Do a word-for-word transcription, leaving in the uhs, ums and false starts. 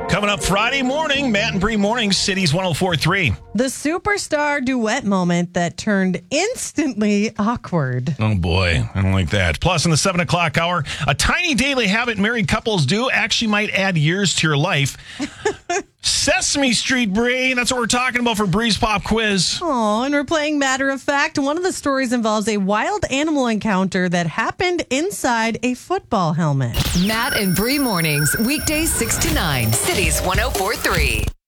Coming up Friday morning, Matt and Bree Mornings, Cities one oh four point three. The superstar duet moment that turned instantly awkward. Oh, boy. I don't like that. Plus, in the seven o'clock hour, a tiny daily habit married couples do actually might add years to your life. Sesame Street, Bree. That's what we're talking about for Bree's Pop Quiz. Oh, and we're playing Matter of Fact. One of the stories involves a wild animal encounter that happened inside a football helmet. Matt and Bree Mornings, weekdays six to nine. Cities one oh four point three.